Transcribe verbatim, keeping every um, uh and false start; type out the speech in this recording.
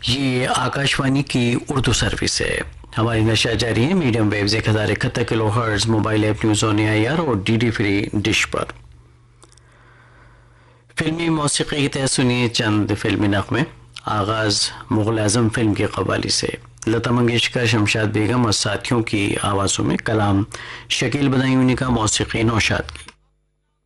ये आकाशवाणी की उर्दू सर्विस है। हमारी नशा जारी है मीडियम वेव्स एक हजार इकहत्तर kilo hertz, mobile app news on AIR और डीडी फ्री डिश पर। फिल्मी मौसीकी के तहत सुनिए चंद फिल्मी नगमे। आगाज मुगल आजम फिल्म की कव्वाली से। लता मंगेशकर, शमशाद बेगम और साथियों की आवाज़ों में कलाम शकील बदायूनी का, मौसीकी नौशाद की।